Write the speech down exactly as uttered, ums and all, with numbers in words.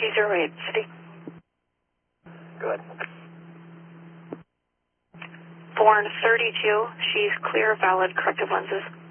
three zero eight, city. Good. Born thirty-two, she's clear, valid corrective lenses.